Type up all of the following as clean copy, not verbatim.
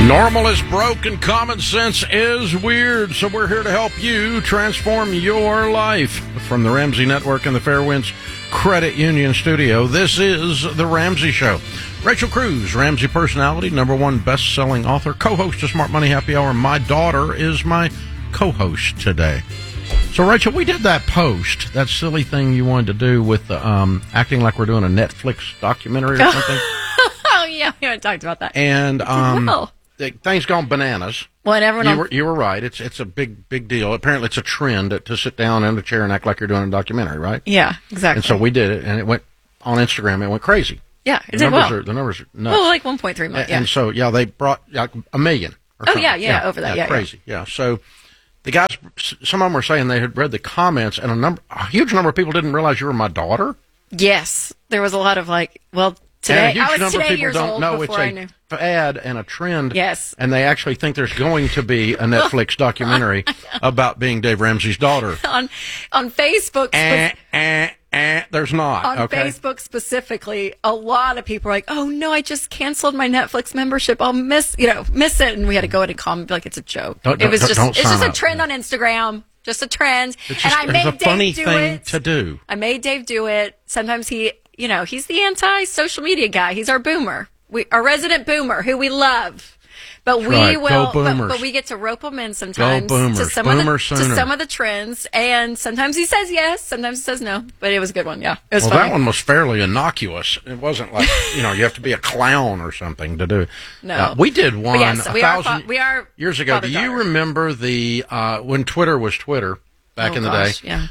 Normal is broke and common sense is weird, so we're here to help you transform your life. From the Ramsey Network and the Fairwinds Credit Union Studio, this is The Ramsey Show. Rachel Cruz, Ramsey personality, #1 best-selling author, co-host of Smart Money Happy Hour. My daughter is my co-host today. So, Rachel, we did that post, that silly thing you wanted to do with acting like we're doing a Netflix documentary or something. Oh, yeah, we haven't talked about that. And things gone bananas. Well, and everyone you were right. It's a big deal. Apparently, it's a trend to sit down in a chair and act like you're doing a documentary, right? Yeah, exactly. And so we did it, and it went on Instagram. It went crazy. Yeah, it did well. The numbers are nuts. Well, like 1.3 million. Yeah. And so they brought like a million. Or something. Yeah, over that. Yeah, crazy. Yeah. So the guys, some of them were saying they had read the comments, and a huge number of people didn't realize you were my daughter. Yes, there was a lot of today. I was today years don't old know before I knew. it's a fad and a trend. Yes. And they actually think there's going to be a Netflix documentary about being Dave Ramsey's daughter. on Facebook. There's not. On Facebook specifically, a lot of people are like, "Oh no, I just canceled my Netflix membership. I'll miss it." And we had to go in and comment like it's a joke. It's just a trend on Instagram. Just a trend. It's a funny thing to do. I made Dave do it. Sometimes he's the anti-social media guy. He's our boomer. Our resident boomer who we love. But but we get to rope him in sometimes to some of the trends, and sometimes he says yes, sometimes he says no. But it was a good one, yeah. It was funny. That one was fairly innocuous. It wasn't like you have to be a clown or something to do. No, we did one we are years ago. Do you remember when Twitter was Twitter back in the day? Yeah.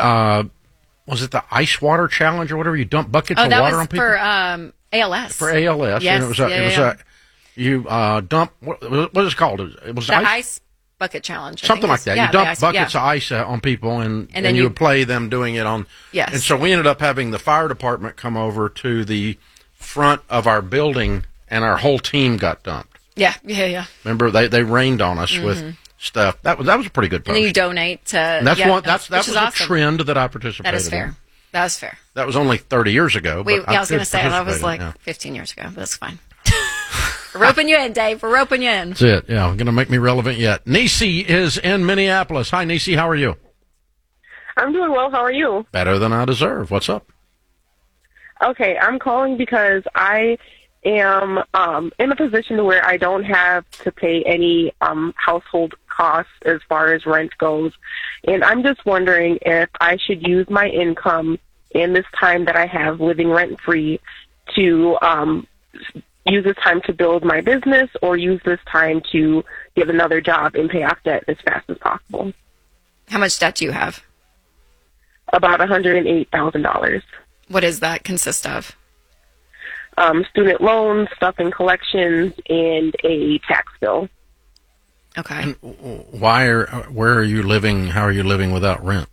Was it the ice water challenge or whatever? You dump buckets of water on people for ALS. For ALS, yes, and it was you dump what is it called? It was the ice bucket challenge, something like that. You dump buckets of ice on people, and then you would play them doing it on. Yes. And so we ended up having the fire department come over to the front of our building, and our whole team got dumped. Yeah. Remember, they rained on us with stuff. That was a pretty good post. And then you donate to. And that was a trend that I participated in. That is fair. That is fair. That was only 30 years ago. I was going to say that was 15 years ago. But that's fine. We're roping you in, Dave. We're roping you in. That's it. Yeah, going to make me relevant yet. Nisi is in Minneapolis. Hi, Nisi. How are you? I'm doing well. How are you? Better than I deserve. What's up? Okay, I'm calling because I am in a position where I don't have to pay any household costs as far as rent goes. And I'm just wondering if I should use my income in this time that I have living rent-free to use this time to build my business or use this time to get another job and pay off debt as fast as possible. How much debt do you have? About $108,000. What does that consist of? Student loans, stuff in collections, and a tax bill. Okay. And where are you living? How are you living without rent?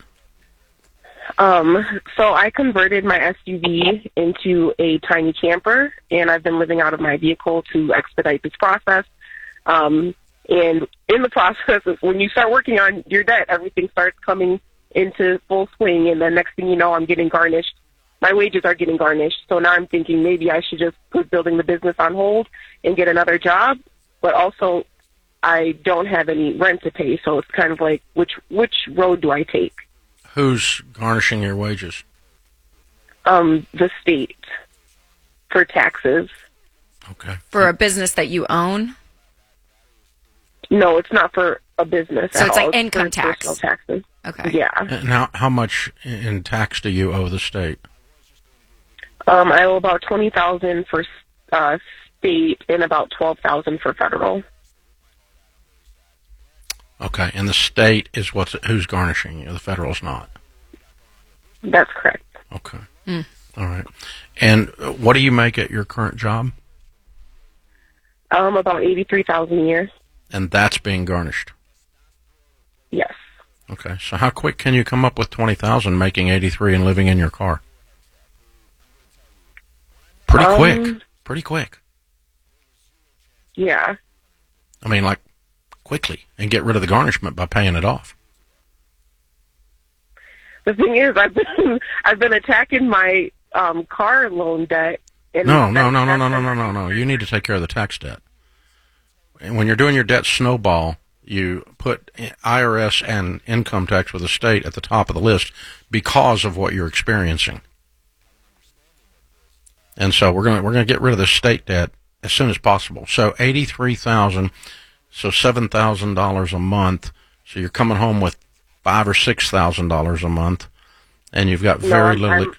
So I converted my SUV into a tiny camper, and I've been living out of my vehicle to expedite this process. And in the process, when you start working on your debt, everything starts coming into full swing, and then next thing you know, I'm getting garnished. My wages are getting garnished, so now I'm thinking maybe I should just put building the business on hold and get another job, but also I don't have any rent to pay, so it's kind of like, which road do I take? Who's garnishing your wages? The state for taxes. Okay. For a business that you own? No, it's not for a business. So it's all. like income it's tax. personal taxes. Okay. Yeah. And how much in tax do you owe the state? I owe about $20,000 for state and about $12,000 for federal. Okay, and the state is who's garnishing you. The federal's not. That's correct. Okay. All right. And what do you make at your current job? About $83,000 a year. And that's being garnished. Yes. Okay. So how quick can you come up with $20,000 making $83 and living in your car? Pretty quick. Pretty quick. Yeah. I mean, like, quickly, and get rid of the garnishment by paying it off. The thing is, I've been attacking my car loan debt. And No. You need to take care of the tax debt. when you're doing your debt snowball, you put IRS and income tax with the state at the top of the list because of what you're experiencing. And so we're gonna get rid of the state debt as soon as possible. So $83,000, so $7,000 a month. So you're coming home with $5,000 or $6,000 a month, and you've got very little.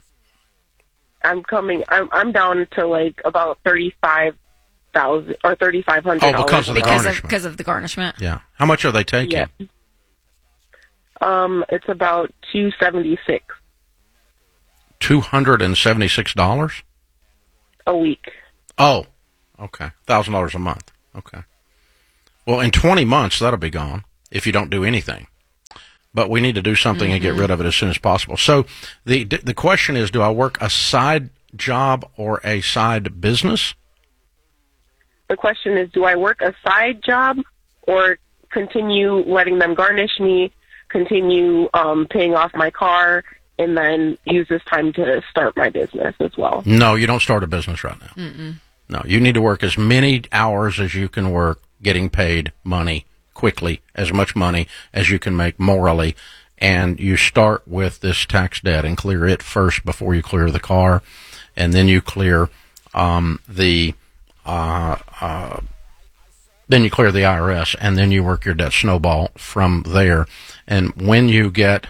I'm down to like about $35,000 or $3,500. Oh, because of the garnishment. Because of the garnishment. Yeah. How much are they taking? Yeah. It's about $276. $276 a week. Oh, okay. $1,000 a month. Okay. Well, in 20 months that'll be gone if you don't do anything. But we need to do something and get rid of it as soon as possible. So the question is, do I work a side job or a side business? The question is, do I work a side job or continue letting them garnish me, continue paying off my car, and then use this time to start my business as well? No, you don't start a business right now. Mm-mm. No, you need to work as many hours as you can work getting paid money quickly, as much money as you can make morally, and you start with this tax debt and clear it first before you clear the car, and then you clear then you clear the IRS, and then you work your debt snowball from there. And when you get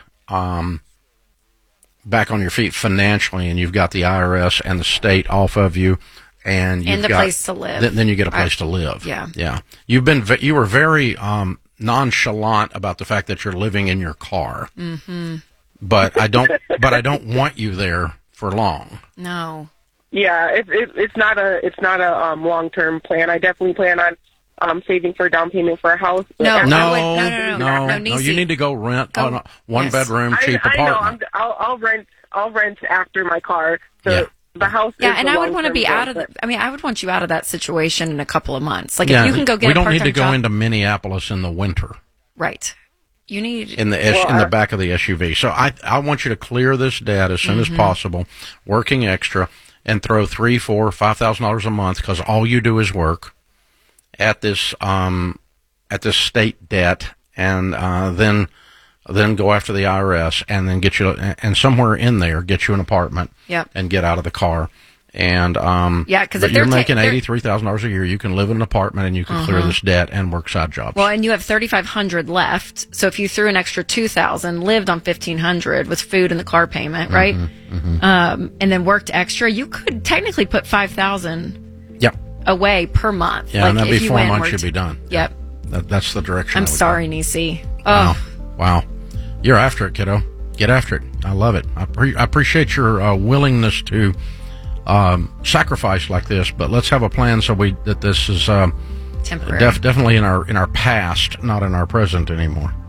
back on your feet financially, and you've got the IRS and the state off of you, and you've got a place to live, then you get a place to live. Yeah. You were very nonchalant about the fact that you're living in your car. Mm-hmm. But I don't want you there for long. No. Yeah, it's not a long-term plan. I definitely plan on saving for a down payment for a house. No. You need to go rent a one-bedroom cheap apartment. I know. I'll rent after my car. So yeah. The house. Yeah, and I would want to be out of. I would want you out of that situation in a couple of months. Like if you can go get. We don't need to go into Minneapolis in the winter. Right. You need in the back of the SUV. So I want you to clear this debt as soon as possible, working extra, and throw $3,000, $4,000, $5,000 a month, because all you do is work at this state debt, and then go after the IRS, and then and somewhere in there get you an apartment. Yep. And get out of the car. And because if you're making $83,000 a year, you can live in an apartment and you can clear this debt and work side jobs. Well, and you have $3,500 left. So if you threw an extra $2,000, lived on $1,500 with food and the car payment, right? And then worked extra, you could technically put $5,000 away per month. Yeah, and that'd be 4 months. You'd be done. Yep. That's the direction. I'm sorry, Nisi. Oh. Wow. You're after it, kiddo. Get after it. I love it. I appreciate your willingness to sacrifice like this, but let's have a plan that this is temporary. Definitely in our past, not in our present anymore.